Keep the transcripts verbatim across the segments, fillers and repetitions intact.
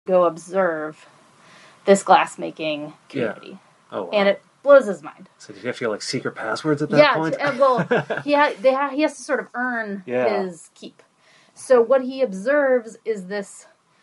go observe this glassmaking community. Yeah. Oh, wow. And it blows his mind. So did you have to get, like, secret passwords at that yeah, point? Yeah, well, he, ha- they ha- he has to sort of earn yeah. his keep. So what he observes is this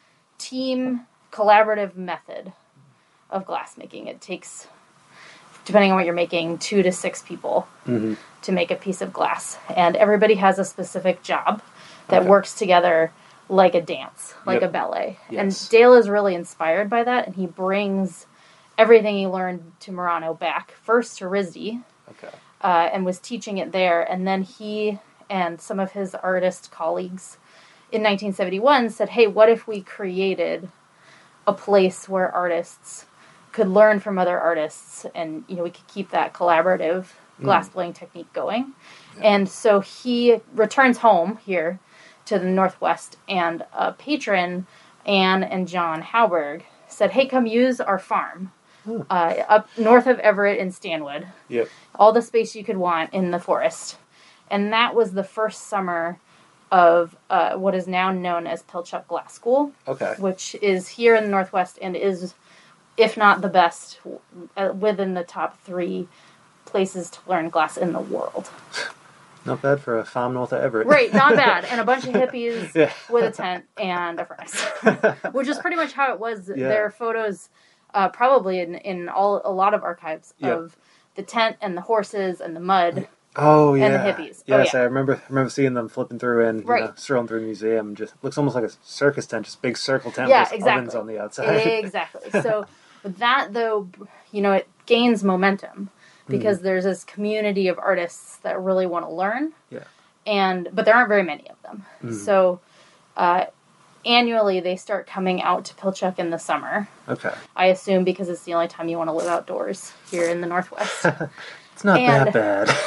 team collaborative method of glassmaking. It takes, depending on what you're making, two to six people mm-hmm. to make a piece of glass. And everybody has a specific job that okay. works together like a dance, like yep. a ballet. Yes. And Dale is really inspired by that, and he brings everything he learned to Murano back, first to R I S D, okay. uh, and was teaching it there. And then he and some of his artist colleagues in nineteen seventy-one said, hey, what if we created a place where artists could learn from other artists, and, you know, we could keep that collaborative glassblowing mm. technique going. Yeah. And so he returns home here to the Northwest, and a patron, Anne and John Hauberg, said, hey, come use our farm hmm. uh, up north of Everett in Stanwood. Yep. All the space you could want in the forest. And that was the first summer of uh, what is now known as Pilchuck Glass School, okay. which is here in the Northwest and is, if not the best, uh, within the top three places to learn glass in the world. Not bad for a farm north of Everett. Right, not bad. And a bunch of hippies yeah. with a tent and a furnace. Which is pretty much how it was. Yeah. There are photos, uh, probably in, in all a lot of archives, yep. of the tent and the horses and the mud. Oh, yeah. And the hippies. Yes, oh, yeah. I remember I remember seeing them flipping through and right. you know, strolling through the museum. Just looks almost like a circus tent, just big circle tent yeah, with exactly. ovens on the outside. Exactly. So with that, though, you know, it gains momentum because mm. there's this community of artists that really want to learn. Yeah. And but there aren't very many of them. Mm. So uh, annually they start coming out to Pilchuck in the summer. Okay. I assume because it's the only time you want to live outdoors here in the Northwest. It's not and, that bad.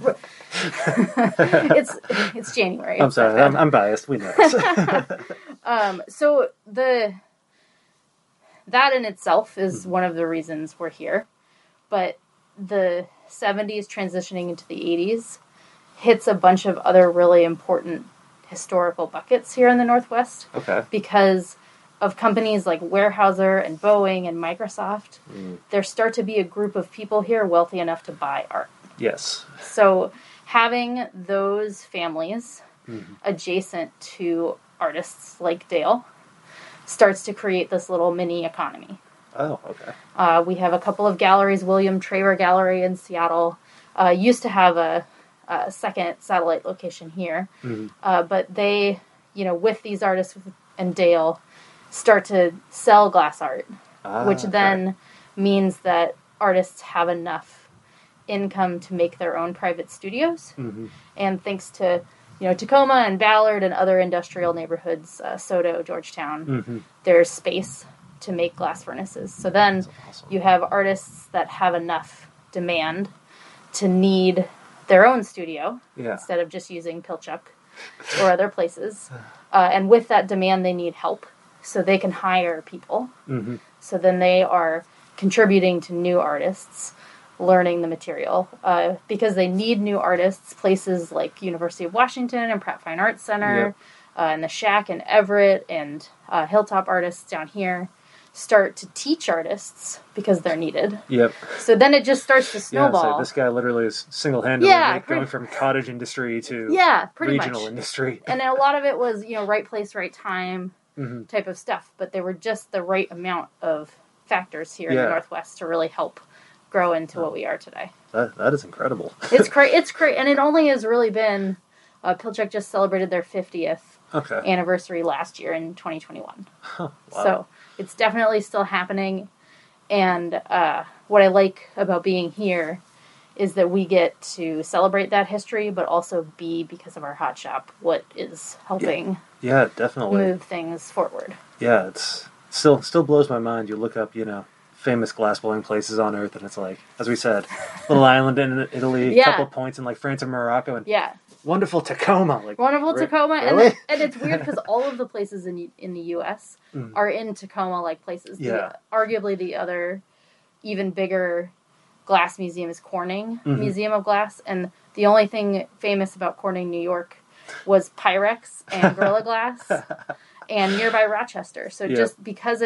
it's it's January. I'm it's sorry. I'm, I'm biased. We know this. um, so the that in itself is mm. one of the reasons we're here. But the seventies transitioning into the eighties hits a bunch of other really important historical buckets here in the Northwest. Okay. Because of companies like Weyerhaeuser and Boeing and Microsoft, mm. there start to be a group of people here wealthy enough to buy art. Yes. So having those families mm-hmm. adjacent to artists like Dale starts to create this little mini economy. Oh, okay. Uh, we have a couple of galleries. William Traver Gallery in Seattle uh, used to have a Uh, second satellite location here. Mm-hmm. Uh, but they, you know, with these artists and Dale, start to sell glass art, ah, which okay. then means that artists have enough income to make their own private studios. Mm-hmm. And thanks to, you know, Tacoma and Ballard and other industrial neighborhoods, uh, Soto, Georgetown, mm-hmm. there's space to make glass furnaces. So then awesome. You have artists that have enough demand to need their own studio yeah. instead of just using Pilchuck or other places. Uh, and with that demand, they need help so they can hire people. Mm-hmm. So then they are contributing to new artists, learning the material. Uh, because they need new artists, places like University of Washington and Pratt Fine Arts Center, yep. uh, and the Shack in Everett, and uh, Hilltop artists down here start to teach artists because they're needed. Yep. So then it just starts to snowball. Yeah, so this guy literally is single-handedly yeah, like, pretty, going from cottage industry to yeah, pretty regional much. industry. And a lot of it was, you know, right place, right time mm-hmm. type of stuff. But there were just the right amount of factors here yeah. in the Northwest to really help grow into oh. what we are today. That That is incredible. It's great. It's great. And it only has really been, uh, Pilchuck just celebrated their fiftieth okay. anniversary last year in twenty twenty-one. Huh, wow. So it's definitely still happening. And uh, what I like about being here is that we get to celebrate that history, but also be, because of our hot shop, what is helping yeah, yeah definitely. move things forward. Yeah, it's still still blows my mind. You look up, you know, famous glassblowing places on Earth, and it's like, as we said, little island in Italy, a yeah. couple of points in like France and Morocco, and yeah. wonderful Tacoma. Like wonderful re- Tacoma. Really? And, and it's weird because all of the places in in the U S mm. are in Tacoma-like places. Yeah. The, arguably the other, even bigger glass museum is Corning mm-hmm. Museum of Glass. And the only thing famous about Corning, New York was Pyrex and Gorilla Glass and nearby Rochester. So yep. just because